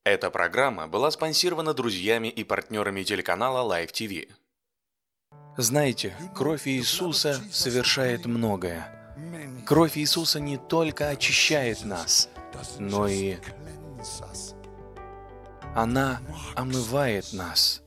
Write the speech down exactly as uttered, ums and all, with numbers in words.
Эта программа была спонсирована друзьями и партнерами телеканала Live ти ви. Знаете, кровь Иисуса совершает многое. Кровь Иисуса не только очищает нас, но и она омывает нас.